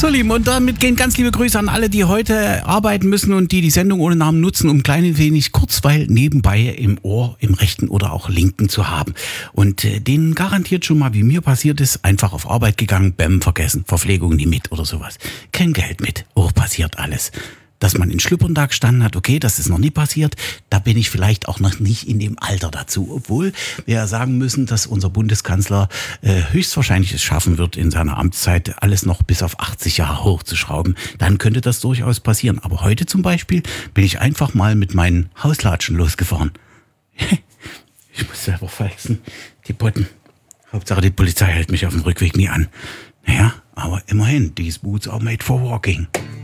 So, Lieben, und damit gehen ganz liebe Grüße an alle, die heute arbeiten müssen und die Sendung ohne Namen nutzen, um ein klein wenig Kurzweil nebenbei im Ohr, im rechten oder auch linken zu haben. Und denen garantiert schon mal, wie mir passiert ist, einfach auf Arbeit gegangen, Bäm, vergessen, Verpflegung nie mit oder sowas. Kein Geld mit, passiert alles. Dass man in Schlüpperntag gestanden hat, okay, das ist noch nie passiert, da bin ich vielleicht auch noch nicht in dem Alter dazu. Obwohl wir ja sagen müssen, dass unser Bundeskanzler höchstwahrscheinlich es schaffen wird, in seiner Amtszeit alles noch bis auf 80 Jahre hochzuschrauben. Dann könnte das durchaus passieren. Aber heute zum Beispiel bin ich einfach mal mit meinen Hauslatschen losgefahren. Ich muss selber flexen, die Botten. Hauptsache die Polizei hält mich auf dem Rückweg nie an. Naja, aber immerhin, these boots are made for walking.